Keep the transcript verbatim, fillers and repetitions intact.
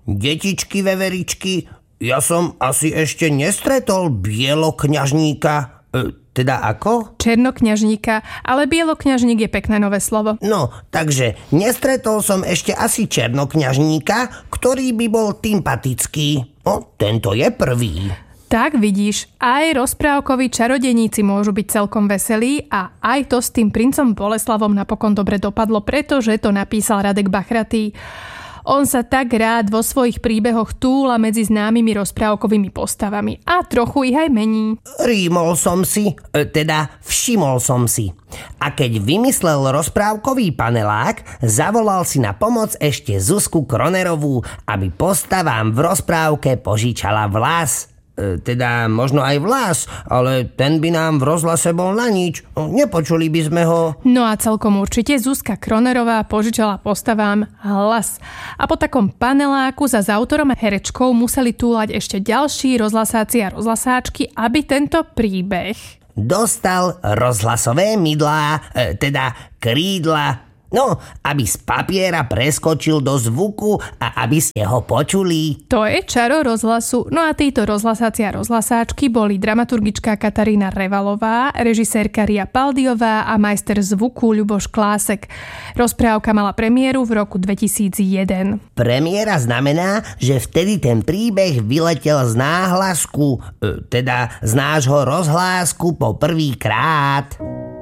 Detičky, veveričky, ja som asi ešte nestretol bielokňažníka. E, teda ako? Černokňažníka, ale bielokňažník je pekné nové slovo. No, takže nestretol som ešte asi černokňažníka, ktorý by bol sympatický. O, tento je prvý. Tak vidíš, aj rozprávkoví čarodejníci môžu byť celkom veselí a aj to s tým princom Boleslavom napokon dobre dopadlo, pretože to napísal Radek Bachratý. On sa tak rád vo svojich príbehoch túla medzi známymi rozprávkovými postavami a trochu ich aj mení. Rímol som si, teda všimol som si. A keď vymyslel rozprávkový panelák, zavolal si na pomoc ešte Zuzku Kronerovú, aby postavám v rozprávke požičala vlas. E, teda možno aj vlas, ale ten by nám v rozhlase bol na nič. Nepočuli by sme ho. No a celkom určite Zuzka Kronerová požičala postavám hlas. A po takom paneláku za s autorom a herečkou museli túlať ešte ďalší rozhlasáci a rozhlasáčky, aby tento príbeh dostal rozhlasové mydlá, e, teda krídla. No, aby z papiera preskočil do zvuku a aby ste ho počuli. To je čaro rozhlasu. No a títo rozhlasáci a rozhlasáčky boli dramaturgička Katarína Revalová, režisérka Ria Paldiová a majster zvuku Ľuboš Klásek. Rozprávka mala premiéru v roku dvetisícjeden. Premiéra znamená, že vtedy ten príbeh vyletel z náhlasku, teda z nášho rozhlásku po prvýkrát.